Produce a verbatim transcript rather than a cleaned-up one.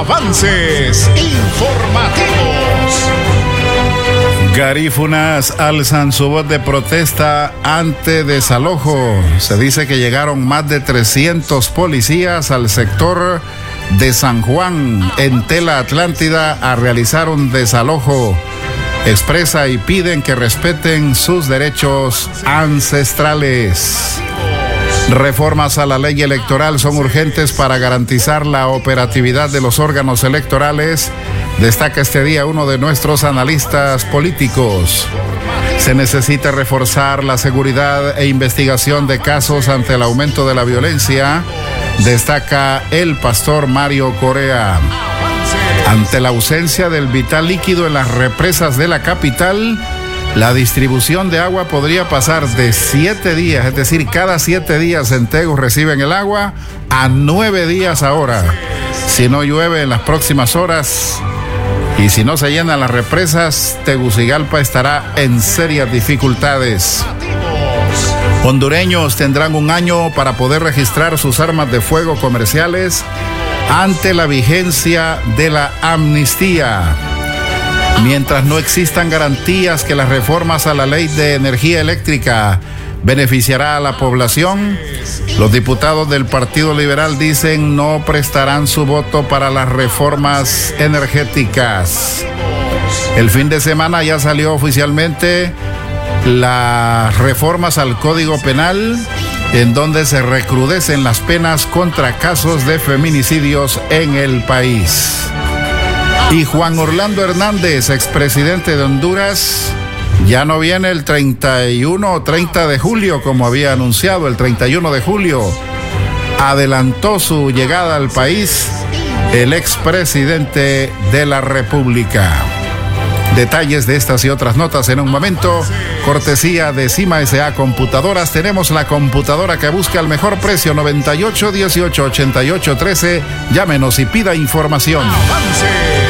Avances informativos. Garífunas alzan su voz de protesta ante desalojo. Se dice que llegaron más de trescientos policías al sector de San Juan, en Tela Atlántida, a realizar un desalojo. Expresa y piden que respeten sus derechos ancestrales. Reformas a la ley electoral son urgentes para garantizar la operatividad de los órganos electorales, destaca este día uno de nuestros analistas políticos. Se necesita reforzar la seguridad e investigación de casos ante el aumento de la violencia, destaca el pastor Mario Correa. Ante la ausencia del vital líquido en las represas de la capital, la distribución de agua podría pasar de siete días, es decir, cada siete días en Tegus reciben el agua, a nueve días ahora. Si no llueve en las próximas horas y si no se llenan las represas, Tegucigalpa estará en serias dificultades. Hondureños tendrán un año para poder registrar sus armas de fuego comerciales ante la vigencia de la amnistía. Mientras no existan garantías que las reformas a la ley de energía eléctrica beneficiará a la población, los diputados del Partido Liberal dicen no prestarán su voto para las reformas energéticas. El fin de semana ya salió oficialmente las reformas al Código Penal, en donde se recrudecen las penas contra casos de feminicidios en el país. Y Juan Orlando Hernández, expresidente de Honduras, ya no viene el treinta y uno o treinta de julio como había anunciado, el treinta y uno de julio. Adelantó su llegada al país el expresidente de la República. Detalles de estas y otras notas en un momento, cortesía de Cima S A Computadoras. Tenemos la computadora que busca el mejor precio, noventa y ocho, dieciocho, ochenta y ocho, trece. Llámenos y pida información. Avances.